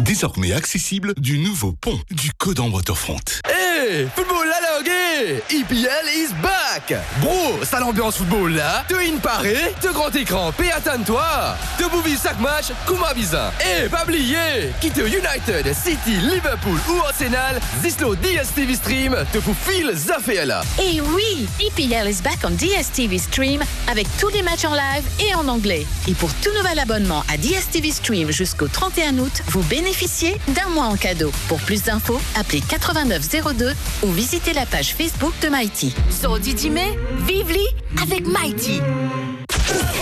désormais accessible du nouveau pont du Codan Waterfront. Hey, football là, EPL is back. Bro, ça l'ambiance football là. Te in paré, te grand écran, pay attends-toi. Te bouvis chaque match, kuma bizarre. Et pas oublier, quitte United, City, Liverpool ou Arsenal, Zislo DSTV Stream te fout fil Zaféala. Et oui, EPL is back on DSTV Stream avec tous les matchs en live et en anglais. Et pour tout nouvel abonnement à DSTV Stream jusqu'au 31 août, vous bénéficiez d'un mois en cadeau. Pour plus d'infos, appelez 8902 ou visitez la page Facebook de Mighty. So Didi mai, vive-li avec Mighty.